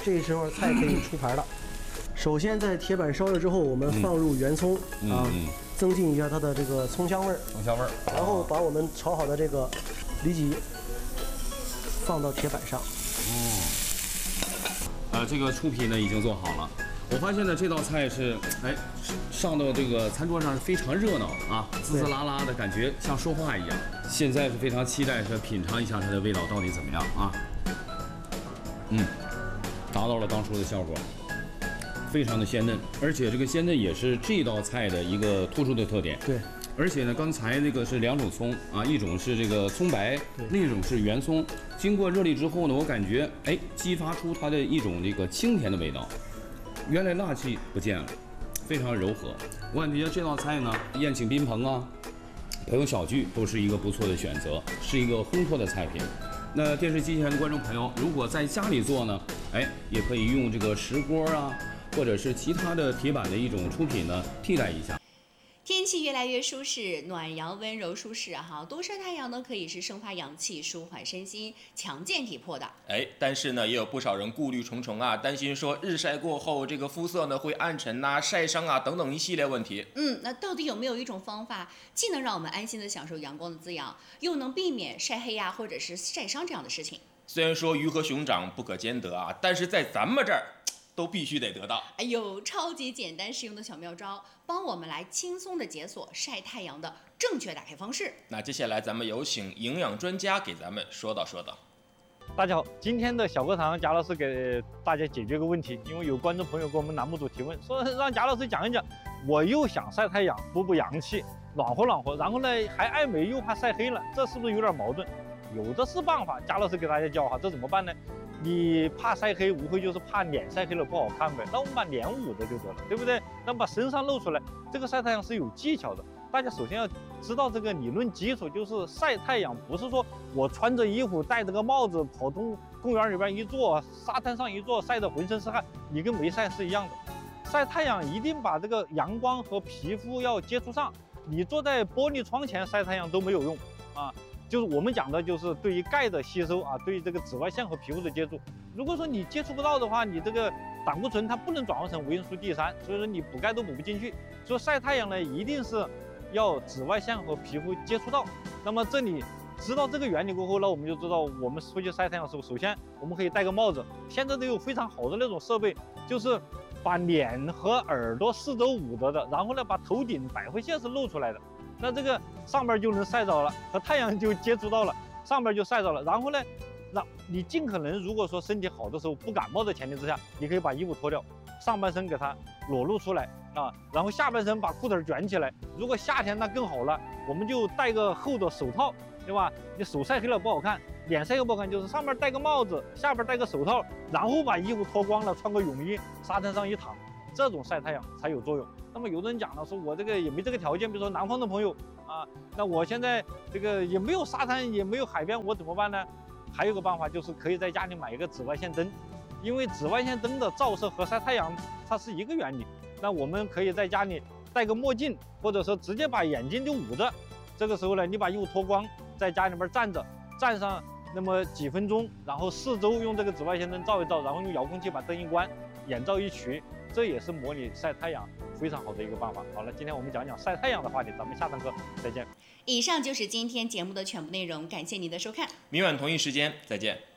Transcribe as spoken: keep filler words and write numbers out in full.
这时候菜可以出盘了。首先在铁板烧热之后，我们放入圆葱、 嗯、 啊， 嗯、 增进一下它的这个葱香味儿。 葱香味儿。 然后把我们炒好的这个里脊放到铁板上。 哦。呃，这个出皮呢已经做好了。我发现呢这道菜是，哎，上到这个餐桌上是非常热闹的啊，滋滋啦啦的感觉像说话一样。现在是非常期待是品尝一下它的味道到底怎么样啊。嗯，达到了当初的效果，非常的鲜嫩，而且这个鲜嫩也是这道菜的一个突出的特点。 对。而且呢，刚才那个是两种葱啊，一种是这个葱白，另一种是圆葱。经过热力之后呢，我感觉哎，激发出它的一种这个清甜的味道。原来辣气不见了，非常柔和。我感觉这道菜呢，宴请宾朋啊，朋友小聚都是一个不错的选择，是一个烘托的菜品。那电视机前的观众朋友，如果在家里做呢，哎，也可以用这个石锅啊，或者是其他的铁板的一种出品呢，替代一下。 天气越来越舒适，暖阳温柔舒适哈，多晒太阳呢可以是生发阳气、舒缓身心、强健体魄的。 哎，但是呢，也有不少人顾虑重重啊，担心说日晒过后这个肤色呢会暗沉呐、啊、晒伤啊等等一系列问题。 嗯，那到底有没有一种方法，既能让我们安心的享受阳光的滋养，又能避免晒黑呀、啊、或者是晒伤这样的事情？ 虽然说鱼和熊掌不可兼得啊，但是在咱们这儿都必须得得到。 哎呦，超级简单实用的小妙招，帮我们来轻松的解锁晒太阳的正确打开方式。 那接下来咱们有请营养专家给咱们说道说道。 大家好，今天的小课堂贾老师给大家解决个问题，因为有观众朋友给我们栏目组提问，说让贾老师讲一讲，我又想晒太阳补补阳气，暖和暖和，然后呢还爱美又怕晒黑了，这是不是有点矛盾？有的是办法，贾老师给大家教哈，这怎么办呢？你怕晒黑，无非就是怕脸晒黑了不好看呗。那我们把脸捂着就得了，对不对？那把身上露出来，这个晒太阳是有技巧的。大家首先要知道这个理论基础，就是晒太阳不是说我穿着衣服戴着个帽子跑公公园里边一坐，沙滩上一坐，晒得浑身是汗，你跟没晒是一样的。晒太阳一定把这个阳光和皮肤要接触上，你坐在玻璃窗前晒太阳都没有用啊。就是我们讲的，就是对于钙的吸收啊，对于这个紫外线和皮肤的接触。如果说你接触不到的话，你这个胆固醇它不能转化成维生素 D 三，所以说你补钙都补不进去。所以晒太阳呢，一定是要紫外线和皮肤接触到。那么这里知道这个原理过后呢，我们就知道我们出去晒太阳的时候，首先我们可以戴个帽子。现在都有非常好的那种设备，就是把脸和耳朵四周捂着的，然后呢把头顶百会线是露出来的。那这个上边就能晒着了，和太阳就接触到了，上边就晒着了。然后呢，让你尽可能，如果说身体好的时候不感冒的前提之下，你可以把衣服脱掉，上半身给它裸露出来啊，然后下半身把裤腿卷起来。如果夏天那更好了，我们就戴个厚的手套，对吧？你手晒黑了不好看，脸晒黑不好看，就是上面戴个帽子，下边戴个手套，然后把衣服脱光了，穿个泳衣，沙滩上一躺，这种晒太阳才有作用。那么有的人讲了，说我这个也没这个条件，比如说南方的朋友啊，那我现在这个也没有沙滩，也没有海边，我怎么办呢？还有个办法就是可以在家里买一个紫外线灯，因为紫外线灯的照射和晒太阳它是一个原理。那我们可以在家里戴个墨镜，或者说直接把眼睛就捂着，这个时候呢，你把衣服脱光，在家里边站着，站上那么几分钟，然后四周用这个紫外线灯照一照，然后用遥控器把灯一关，眼罩一取，这也是模拟晒太阳非常好的一个办法。好了，今天我们讲讲晒太阳的话题，咱们下堂课再见。 以上就是今天节目的全部内容，感谢您的收看， 明晚同一时间再见。